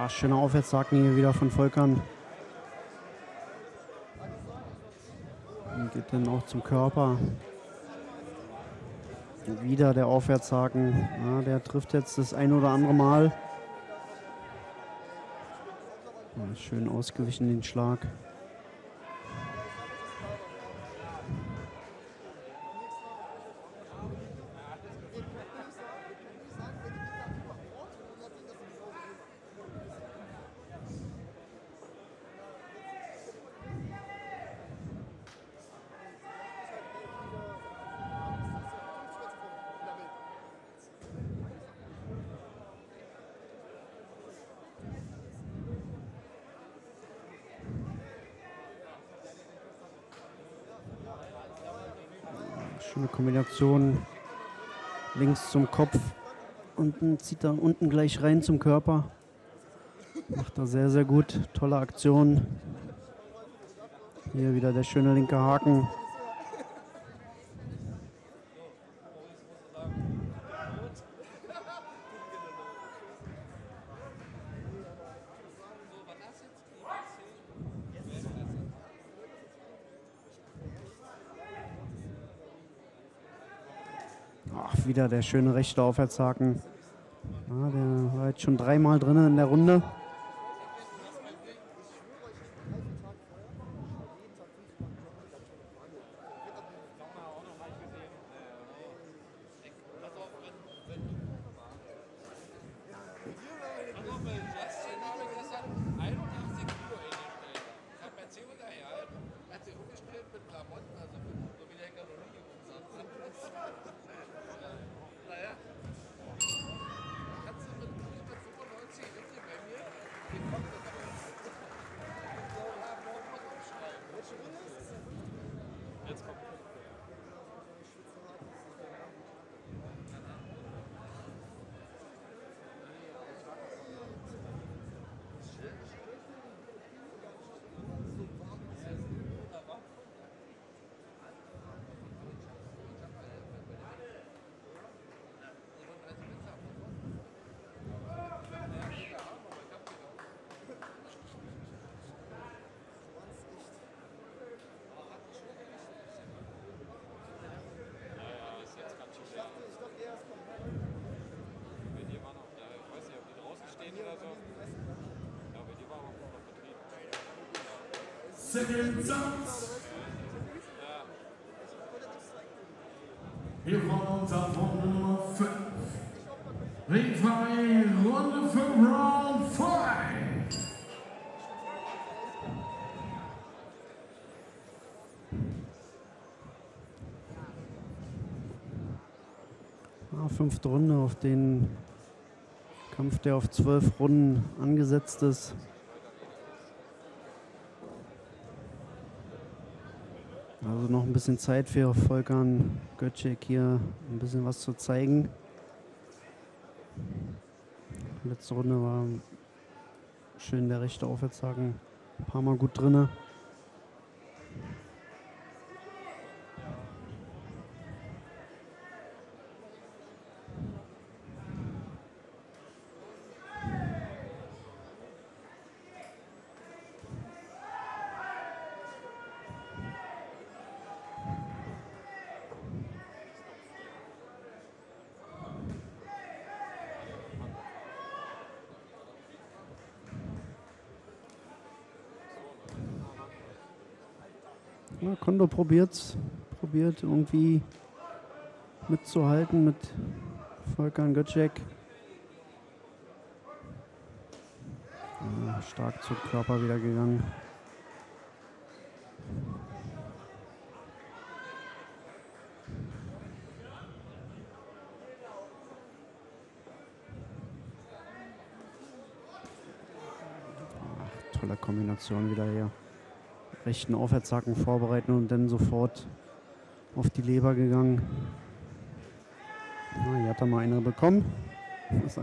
Ah, schöner Aufwärtshaken hier wieder von Volkan. Und geht dann auch zum Körper. Und wieder der Aufwärtshaken. Ja, der trifft jetzt das ein oder andere Mal. Ja, schön ausgewichen den Schlag. Schöne Kombination. Links zum Kopf. Und dann zieht er unten gleich rein zum Körper. Macht er sehr, sehr gut. Tolle Aktion. Hier wieder der schöne linke Haken. Ach, wieder der schöne rechte Aufwärtshaken. Ja, der war jetzt schon dreimal drin in der Runde. Hier kommt auf Runde Nummer 5. Ringfrei, Runde 5, Round 5. 5. Runde auf den Kampf, der auf 12 Runden angesetzt ist. Also noch ein bisschen Zeit für Volkan Göcek hier ein bisschen was zu zeigen. Letzte Runde war schön der rechte Aufwärtshaken, ein paar Mal gut drinne. Ja, Kondo probiert irgendwie mitzuhalten mit Volkan Göcek. Ja, stark zum Körper wieder gegangen. Ach, tolle Kombination wieder hier. Rechten Aufwärtshaken vorbereiten und dann sofort auf die Leber gegangen. Na, hier hat er mal eine bekommen.